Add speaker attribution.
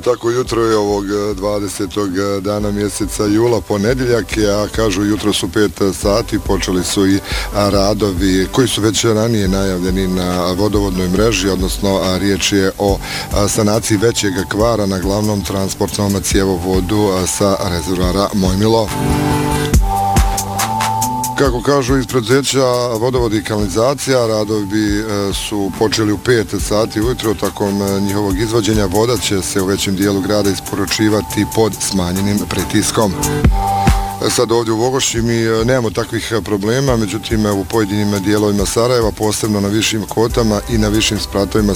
Speaker 1: tako jutro je ovog 20. dana mjeseca jula, ponedjeljak je, a kažu jutro su 5 sati, počeli su i radovi koji su već ranije najavljeni na vodovodnoj mreži, odnosno riječ je o sanaciji većeg kvara na glavnom transportnom cjevovodu sa rezervoara Mojmilo. Kako kažu iz preduzeća Vodovod i kanalizacija, radovi su počeli u 5 sati ujutro. Tokom njihovog izvođenja voda će se u većem dijelu grada isporučivati pod smanjenim pritiskom. Sad ovdje u Vogošći mi nemamo takvih problema, međutim u pojedinim dijelovima Sarajeva, posebno na višim kotama i na višim spratovima